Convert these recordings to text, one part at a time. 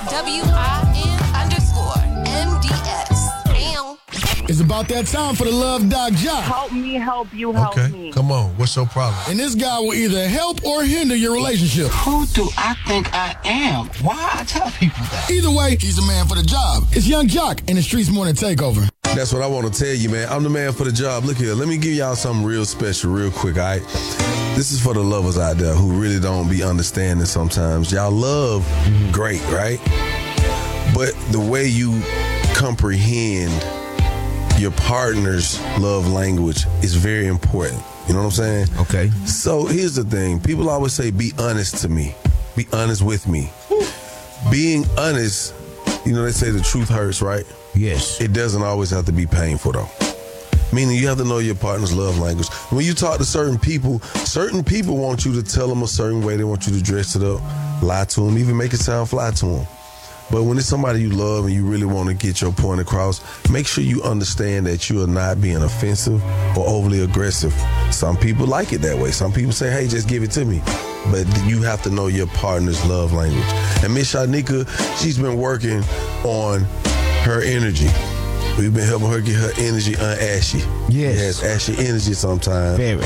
WIN_MDS. Damn. It's about that time for the Love Doc Jock. Help me, help you, help me. Come on. What's your problem? And this guy will either help or hinder your relationship. Who do I think I am? Why I tell people that? Either way, he's the man for the job. It's Young Jock in the Streets Morning Takeover. That's what I want to tell you, man. I'm the man for the job. Look here. Let me give y'all something real special real quick, all right? This is for the lovers out there who really don't be understanding sometimes. Y'all love great, right? But the way you comprehend your partner's love language is very important. You know what I'm saying? Okay. So here's the thing. People always say, be honest to me. Be honest with me. Being honest, you know, they say the truth hurts, right? Yes. It doesn't always have to be painful, though. Meaning you have to know your partner's love language. When you talk to certain people want you to tell them a certain way. They want you to dress it up, lie to them, even make it sound fly to them. But when it's somebody you love and you really want to get your point across, make sure you understand that you are not being offensive or overly aggressive. Some people like it that way. Some people say, hey, just give it to me. But you have to know your partner's love language. And Miss Shanika, she's been working on her energy. We've been helping her get her energy unashy. Yes. Yes, ashy energy sometimes. Very.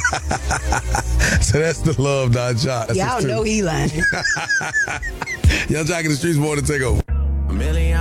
So that's the Love Doc Jock. Y'all know he lying. Young Jock in the Streets Morning Takeover.